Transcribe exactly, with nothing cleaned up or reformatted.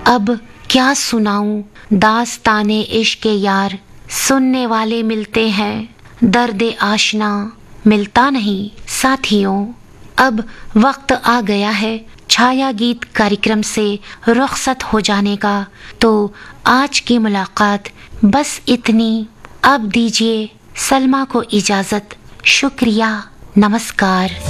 अब क्या सुनाऊं दास्ताने इश्क यार, सुनने वाले मिलते हैं, दर्द आशना मिलता नहीं। साथियों, अब वक्त आ गया है छाया गीत कार्यक्रम से रुखसत हो जाने का, तो आज की मुलाकात बस इतनी। अब दीजिए सलमा को इजाज़त। शुक्रिया, नमस्कार।